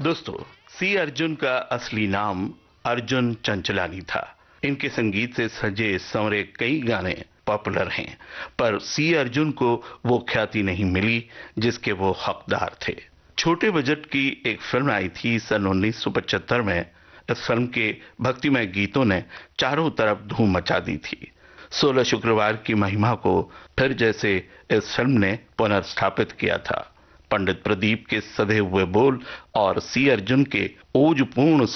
दोस्तों, सी अर्जुन का असली नाम अर्जुन चंचलानी था। इनके संगीत से सजे संवरे कई गाने पॉपुलर हैं, पर सी अर्जुन को वो ख्याति नहीं मिली जिसके वो हकदार थे। छोटे बजट की एक फिल्म आई थी सन 1975 में। इस फिल्म के भक्तिमय गीतों ने चारों तरफ धूम मचा दी थी। 16 शुक्रवार की महिमा को फिर जैसे इस फिल्म ने पुनर्स्थापित किया था। पंडित प्रदीप के सधे हुए बोल और सी अर्जुन के ओजपूर्ण